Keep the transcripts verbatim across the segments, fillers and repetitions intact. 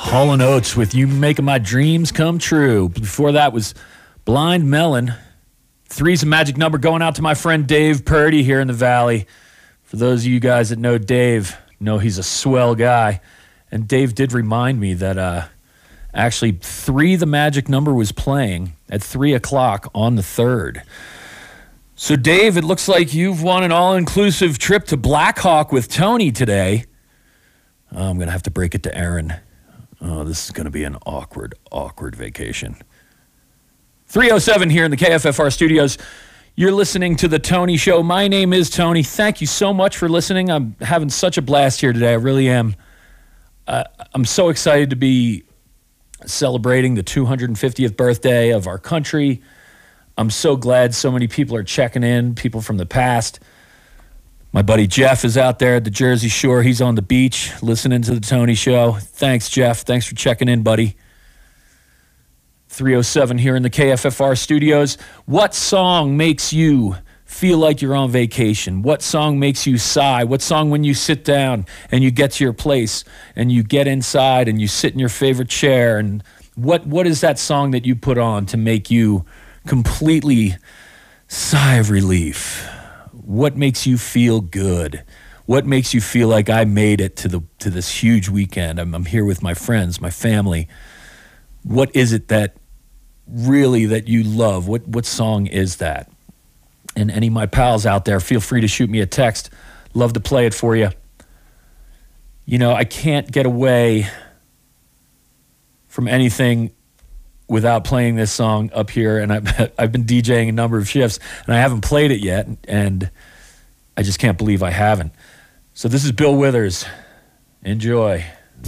Hall and Oates with You Making My Dreams Come True. Before that was Blind Melon. Three's a magic number going out to my friend Dave Purdy here in the Valley. For those of you guys that know Dave, know he's a swell guy. And Dave did remind me that uh, actually three, the magic number, was playing at three o'clock on the third. So Dave, it looks like you've won an all-inclusive trip to Black Hawk with Tony today. Oh, I'm going to have to break it to Aaron. Oh, this is going to be an awkward, awkward vacation. three oh seven here in the K F F R studios. You're listening to The Tony Show. My name is Tony. Thank you so much for listening. I'm having such a blast here today. I really am. Uh, I'm so excited to be celebrating the two hundred fiftieth birthday of our country. I'm so glad so many people are checking in, people from the past. My buddy Jeff is out there at the Jersey Shore. He's on the beach listening to The Tony Show. Thanks, Jeff. Thanks for checking in, buddy. three oh seven here in the K F F R studios. What song makes you feel like you're on vacation? What song makes you sigh? What song when you sit down and you get to your place and you get inside and you sit in your favorite chair? And what what is that song that you put on to make you completely sigh of relief? What makes you feel good? What makes you feel like I made it to the to this huge weekend? I'm, I'm here with my friends, my family. What is it that really that you love? What what song is that? And any of my pals out there, feel free to shoot me a text. Love to play it for you. You know, I can't get away from anything without playing this song up here, and I've, I've been DJing a number of shifts, and I haven't played it yet, and I just can't believe I haven't. So this is Bill Withers. Enjoy.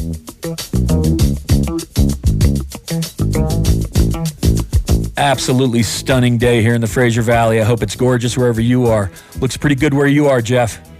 Absolutely stunning day here in the Fraser Valley. I hope it's gorgeous wherever you are. Looks pretty good where you are, Jeff.